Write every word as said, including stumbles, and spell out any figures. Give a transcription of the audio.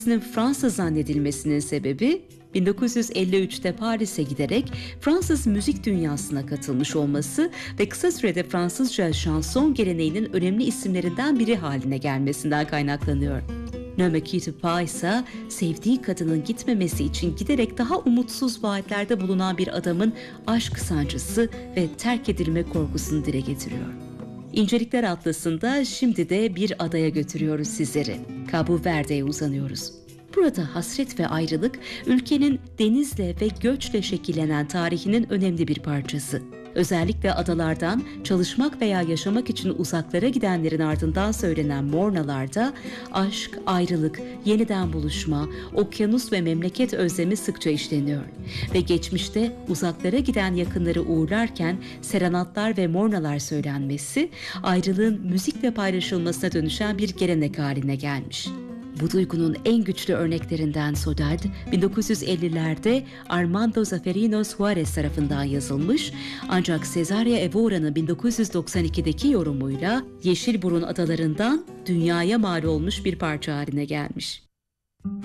Fransız zannedilmesinin sebebi bin dokuz yüz elli üçte Paris'e giderek Fransız müzik dünyasına katılmış olması ve kısa sürede Fransızca şanson geleneğinin önemli isimlerinden biri haline gelmesinden kaynaklanıyor. Ne Me Quitte Pas ise sevdiği kadının gitmemesi için giderek daha umutsuz vaatlerde bulunan bir adamın aşk sancısı ve terk edilme korkusunu dile getiriyor. İncelikler Atlası'nda şimdi de bir adaya götürüyoruz sizleri. Cabo Verde'ye uzanıyoruz. Burada hasret ve ayrılık ülkenin denizle ve göçle şekillenen tarihinin önemli bir parçası. Özellikle adalardan çalışmak veya yaşamak için uzaklara gidenlerin ardından söylenen mornalarda aşk, ayrılık, yeniden buluşma, okyanus ve memleket özlemi sıkça işleniyor. Ve geçmişte uzaklara giden yakınları uğurlarken serenatlar ve mornalar söylenmesi, ayrılığın müzikle paylaşılmasına dönüşen bir gelenek haline gelmiş. Bu duygunun en güçlü örneklerinden Saudade, bin dokuz yüz ellilerde Armando Zafirino Suarez tarafından yazılmış, ancak Cesaria Evora'nın bin dokuz yüz doksan ikideki yorumuyla Yeşilburun adalarından dünyaya mal olmuş bir parça haline gelmiş.